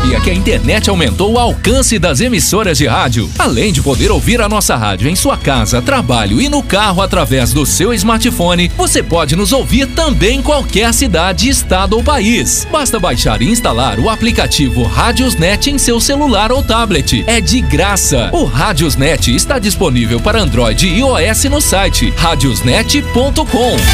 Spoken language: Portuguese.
sabia que a internet aumentou o alcance das emissoras de rádio? Além de poder ouvir a nossa rádio em sua casa, trabalho e no carro através do seu smartphone, você pode nos ouvir também em qualquer cidade, estado ou país. Basta baixar e instalar o aplicativo Radiosnet em seu celular ou tablet. É de graça. O Radiosnet está disponível para Android e iOS no site radiosnet.com.